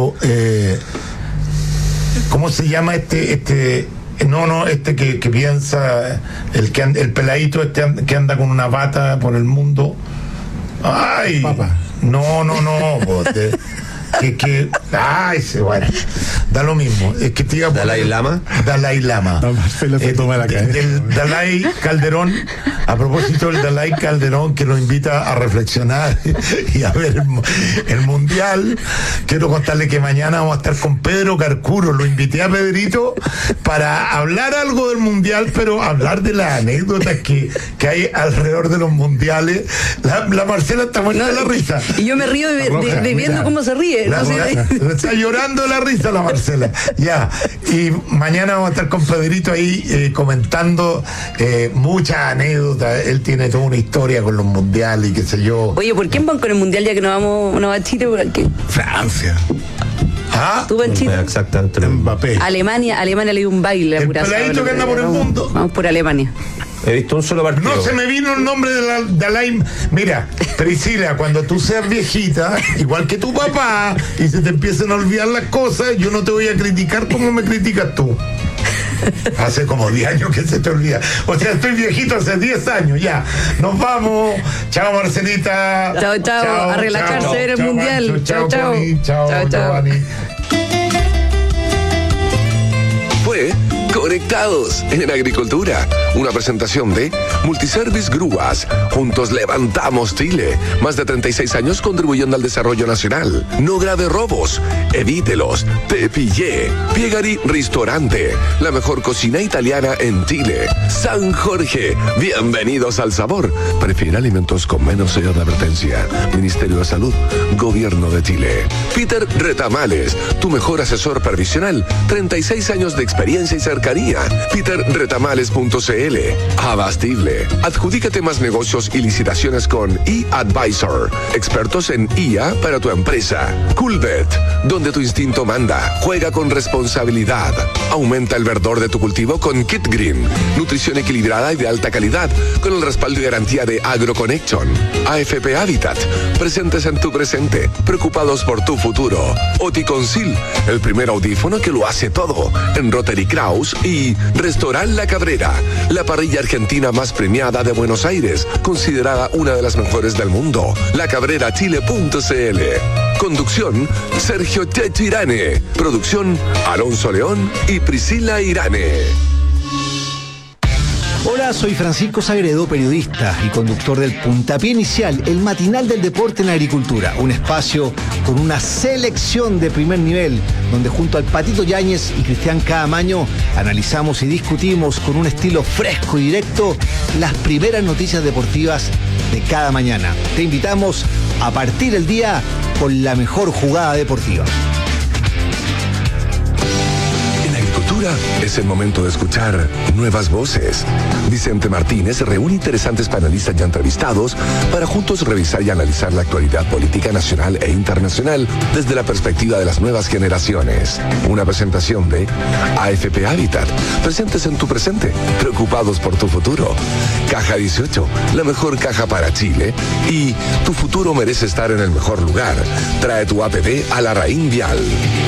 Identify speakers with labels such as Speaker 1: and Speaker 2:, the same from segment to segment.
Speaker 1: pero ¿cómo se llama este que piensa, el peladito que anda con una bata por el mundo? Ay, Papa. No, bueno, da lo mismo. Es que te iba a poner, Dalai Lama.
Speaker 2: No, Marcelo se toma la cabeza.
Speaker 1: El Dalai Calderón, a propósito del Dalai Calderón, que nos invita a reflexionar y a ver el Mundial. Quiero contarle que mañana vamos a estar con Pedro Carcuro. Lo invité a Pedrito para hablar algo del Mundial, pero hablar de las anécdotas que hay alrededor de los mundiales. La Marcela está muerta de la risa.
Speaker 3: Y yo me río de viendo cómo se ríe.
Speaker 1: Está llorando la risa la Marcela. Ya. Y mañana vamos a estar con Pedrito ahí comentando muchas anécdotas. Él tiene toda una historia con los mundiales y qué sé yo.
Speaker 3: Oye, ¿por quién van con el mundial ya que no va a Chile? ¿Por qué?
Speaker 2: Francia.
Speaker 3: ¿Tú vas en Chile?
Speaker 4: Exactamente.
Speaker 3: Mbappé. Alemania le dio un baile.
Speaker 1: El peladito que anda por el mundo.
Speaker 3: Vamos por Alemania.
Speaker 4: He visto un solo partido.
Speaker 1: No se me vino el nombre de Dalai. Mira, Priscila, cuando tú seas viejita, igual que tu papá, y se te empiecen a olvidar las cosas, yo no te voy a criticar como me criticas tú. Hace como 10 años que se te olvida. O sea, estoy viejito hace 10 años ya. Nos vamos. Chao, Marcelita.
Speaker 3: Chao. A relajarse, ver el mundial. Chao.
Speaker 1: Chao.
Speaker 5: Fue Conectados en Agricultura, una presentación de Multiservice Grúas. Juntos levantamos Chile. Más de 36 años contribuyendo al desarrollo nacional. No grave robos, evítelos. Te pillé. Piegari Ristorante, la mejor cocina italiana en Chile. San Jorge, bienvenidos al sabor. Prefiere alimentos con menos sello de advertencia. Ministerio de Salud, Gobierno de Chile. Peter Retamales, tu mejor asesor previsional. 36 años de experiencia y cercanía. peterretamales.cl. Abastible. Adjudícate más negocios y licitaciones con eAdvisor. Expertos en IA para tu empresa. Coolbet, donde tu instinto manda. Juega con responsabilidad. Aumenta el verdor de tu cultivo con Kit Green. Nutrición equilibrada y de alta calidad, con el respaldo y garantía de AgroConnection. AFP Habitat, presentes en tu presente, preocupados por tu futuro. Oticonsil, el primer audífono que lo hace todo. En Rotary Kraus y Restaurant La Cabrera, la parrilla argentina más premiada de Buenos Aires, considerada una de las mejores del mundo. lacabrerachile.cl. Conducción, Sergio Checho Irane. Producción, Alonso León y Priscila Irane.
Speaker 6: Hola, soy Francisco Sagredo, periodista y conductor del Puntapié Inicial, el matinal del deporte en la agricultura. Un espacio con una selección de primer nivel, donde junto al Patito Yáñez y Cristian Caamaño analizamos y discutimos con un estilo fresco y directo las primeras noticias deportivas de cada mañana. Te invitamos a partir el día con la mejor jugada deportiva.
Speaker 5: Es el momento de escuchar nuevas voces. Vicente Martínez reúne interesantes panelistas ya entrevistados para juntos revisar y analizar la actualidad política nacional e internacional desde la perspectiva de las nuevas generaciones. Una presentación de AFP Habitat, presentes en tu presente, preocupados por tu futuro. Caja 18, la mejor caja para Chile. Y tu futuro merece estar en el mejor lugar. Trae tu APP a la Raín Vial.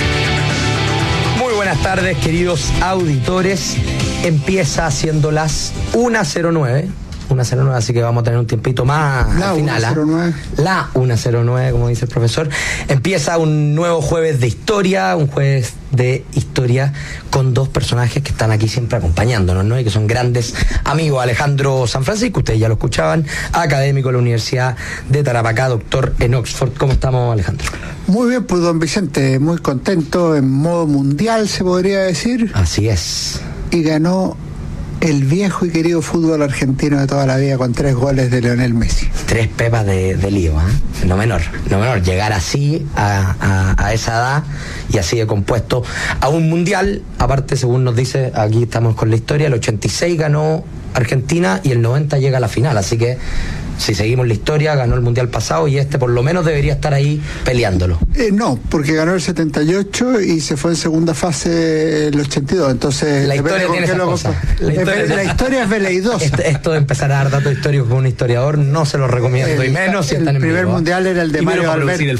Speaker 7: Buenas tardes, queridos auditores. Empieza siendo las 1:09, así que vamos a tener un tiempito más al final.
Speaker 8: 1:09.
Speaker 7: La 1:09, como dice el profesor. Empieza un nuevo jueves de historia, un jueves de historia con dos personajes que están aquí siempre acompañándonos, ¿no? Y que son grandes amigos. Alejandro Sanfrancisco, ustedes ya lo escuchaban, académico de la Universidad de Tarapacá, doctor en Oxford. ¿Cómo estamos, Alejandro?
Speaker 8: Muy bien, pues don Vicente, muy contento, en modo mundial se podría decir.
Speaker 7: Así es.
Speaker 8: Y ganó el viejo y querido fútbol argentino de toda la vida con 3 goles de Lionel Messi.
Speaker 7: 3 pepas de lío, ¿eh? No menor. Llegar así a esa edad y así de compuesto a un mundial. Aparte, según nos dice, aquí estamos con la historia, el 86 ganó Argentina y el 90 llega a la final, así que si seguimos la historia, ganó el mundial pasado y este por lo menos debería estar ahí peleándolo.
Speaker 8: No, porque ganó el 78 y se fue en segunda fase el 82, entonces
Speaker 7: la historia tiene esa cosa.
Speaker 8: La historia es veleidosa.
Speaker 7: Esto de empezar a dar datos históricos con un historiador no se lo recomiendo, y menos si están en
Speaker 8: el primer
Speaker 7: vivo.
Speaker 8: Mundial era el de Mario Alberto.